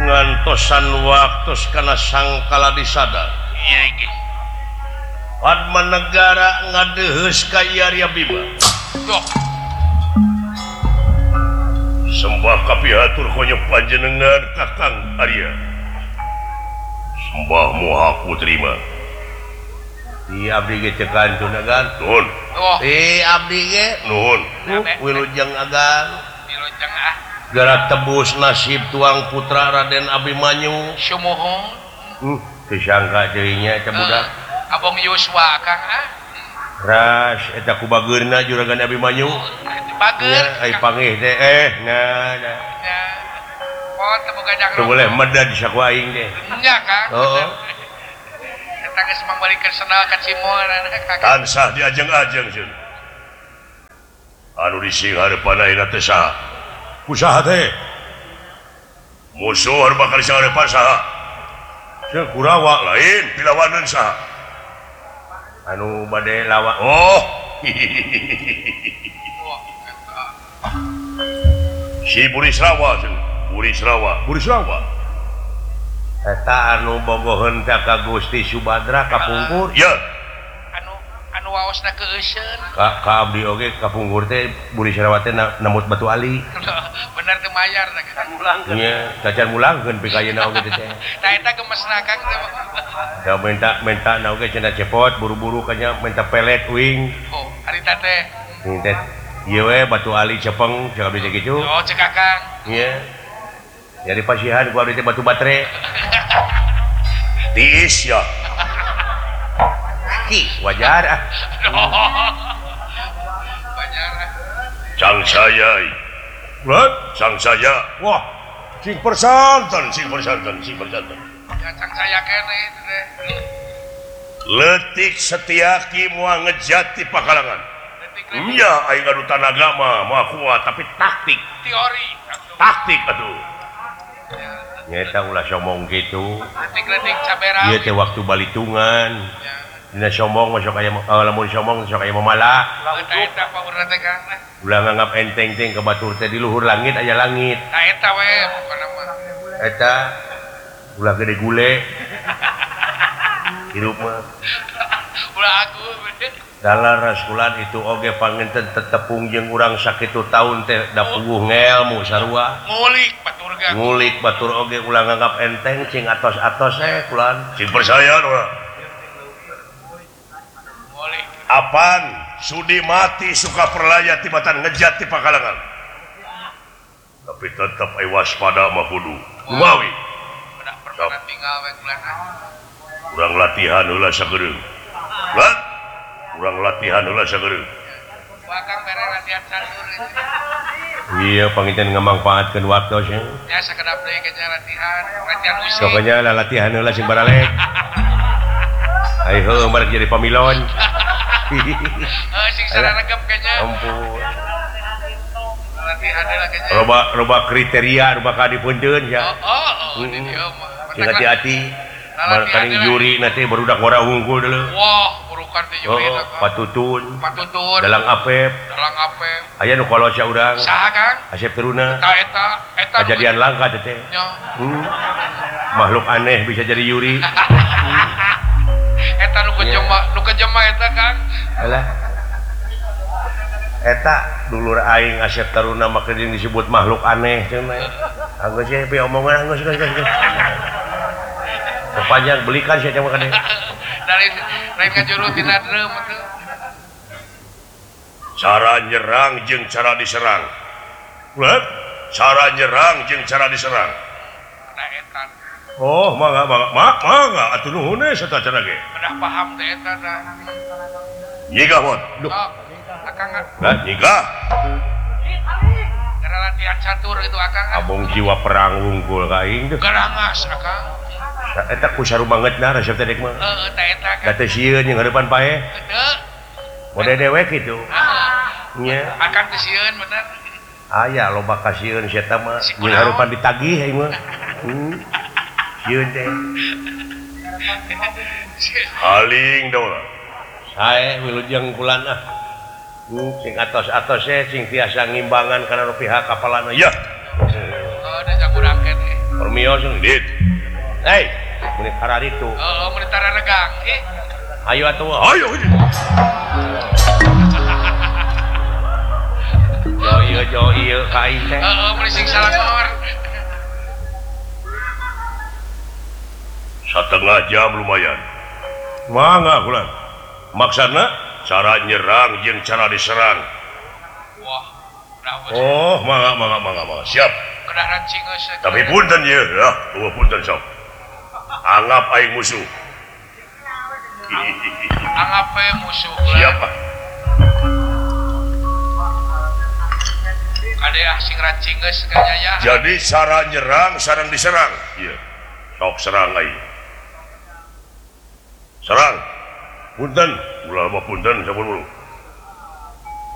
ngantosan waktu karena sangkala disadar Padma negara ngadeheus ka Arya Bima sembah kapihatur konyok panjenengan Kakang Arya sembahmu aku terima abdi ge cekan tunagan nuhun abdi ge nuhun wilujeng agang wilujeng gara tebus nasib tuang putra Raden Abimanyu sumuhun disangka deunya eta budak Abong Yuswa Kang ras eta ku bageurna Juragan Abimanyu bageur ai pangih teh nah pot teu boga jang boleh medad saku aing teh nya Kang heeh eta geus mangbalikeun senal ka Cimol tansah diajeng-ajeng ceun anu dising hareupan ayeuna teh saha kusaha teh musuh bakal sahareupan saha ceuk Kurawa lain pilawaneun saha anu bade lawan si Burisrawa Burisrawa eta anu bogoheun ka Gusti Subadra kapungkur ya anu waosna keuseun ka abdi oge kapungkur teh Burisrawa teh namut Batu Ali bener teu mayar teh mulang nya cacan mulangkeun pikayeuna oge teh tah eta gemesna Kang da minta na oge cenah cepot buru-buru kanya minta pelet wing harita teh ieu we Batu Ali Cepeng cek abdi kitu cek Kakang iya jadi pasihan ku abdi teh batu batre tiis ya ki wajar wajar Sang Sayai Sang Saya wah sing persanten ya Sang Saya kene teh leutik Setiaki moal ngejati pakalangan iya aing anu tanaga mah kuat tapi taktik teori taktik atuh nyata ulah sombong gitu letik cabera ieu teh waktu balitungan dina sombong masuk aya lamun sombong sok aya mamala eta paurna teh Kang ulah nganggap enteng teh ke batur teh di luhur langit aya langit tah eta we pokona mah eta ulah gede gule hirup mah ulah aku dalam rasulan itu oge panginten tetepung jeung urang sakitu taun teh da puguh ngelmu sarua ngulik batur oge ulah nganggap enteng cing atos-atos kulan cing percaya ulah apan sudi mati suka perlaya tibatan ngejat ti pakalangan tapi tetep ai waspada mah kudu kumawi pernah tinggal we kulana urang latihan heula sagereung urang latihan heula sagereung bakang bere latihan catur iya panginten ngamangpaatkeun waktu nya ya sakedap deui ke latihan musik pokoknya latihan heula sing baralek ai heuh barek jadi pamilon sing sararegep kayaknya ampun latihan heula kayaknya loba kriteria anu bakal dipunceun ya di dieu mah hati-hati kaning juri nanti barudak ngora unggul deuleu wah burukan teh juri patutun dalang apep aya nu kolosnya urang saha Kang Asep Teruna eta kejadian langka teh makhluk aneh bisa jadi juri eta nu kejema eta Kang alah eta dulur aing Asep Teruna mah keuding disebut makhluk aneh cenah anggeus ye pi omongan anggeus sepanjang belikan saya coba kadang dari lain ngajuru tina dreum atuh cara nyerang jeung cara diserang ulah cara nyerang jeung cara diserang oh mangga atuh nuhun eta cara ge udah paham teh eta tah nyigah mod duh akang nyigah gara latihan catur itu akang abong jiwa perang unggul ka aing teh garangas akang eta ku sarubangetna resep teh mah eta kan da teh sieun jeung hareupan pae teu mode dewek kitu nya akan teh sieun bener aya loba ka sieun sia eta mah jeung hareupan ditagih aing mah sieun teh haling dong sae wilujeng kulana sing atos-atos sing tiasa ngimbangan kana pihak kapalana ya da jago raket Permios dit. Hei, menit harar itu. Menit regang. Ayo atuh. Ayo. Jo ieu ka aing teh. Menit sing salangor. Setengah jam lumayan. Mangga kulan. Maksudna cara nyerang jeung cara diserang. Wah, oh, mangga. Siap. Tapi punten ye, ya, punten sok. Anggap aing musuh. Anggap aing musuh. Siapa? Ada sing rancing geus kayaknya ya. Jadi cara nyerang, sareng diserang. Iya. Sok serang aing. Serang. Punten, ulah mah punten sabun